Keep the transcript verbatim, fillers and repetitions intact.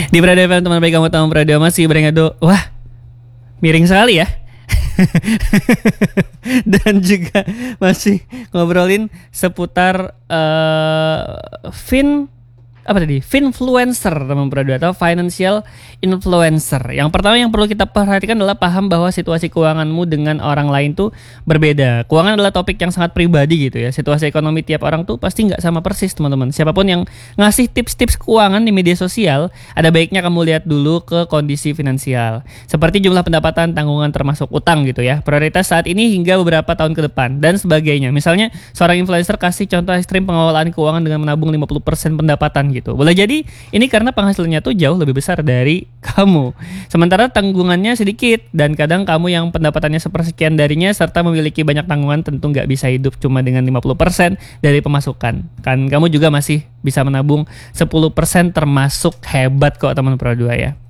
Di Prado F M teman baik kamu tamu Prado masih berengado. Wah, miring sekali ya. Dan juga masih ngobrolin seputar uh, fin apa tadi? Finfluencer teman Prado atau financial influencer. Yang pertama yang perlu kita perhatikan adalah paham bahwa situasi keuanganmu dengan orang lain tuh berbeda. Keuangan adalah topik yang sangat pribadi gitu ya. Situasi ekonomi tiap orang tuh pasti nggak sama persis teman-teman. Siapapun yang ngasih tips-tips keuangan di media sosial, ada baiknya kamu lihat dulu ke kondisi finansial. Seperti jumlah pendapatan, tanggungan termasuk utang gitu ya. Prioritas saat ini hingga beberapa tahun ke depan dan sebagainya. Misalnya seorang influencer kasih contoh ekstrim pengelolaan keuangan dengan menabung lima puluh persen pendapatan gitu. Boleh jadi ini karena penghasilannya tuh jauh lebih besar dari kamu. Sementara tanggungannya sedikit dan kadang kamu yang pendapatannya sepersekian darinya serta memiliki banyak tanggungan tentu nggak bisa hidup cuma dengan lima puluh persen dari pemasukan. Kan kamu juga masih bisa menabung sepuluh persen termasuk hebat kok teman Pro dua ya.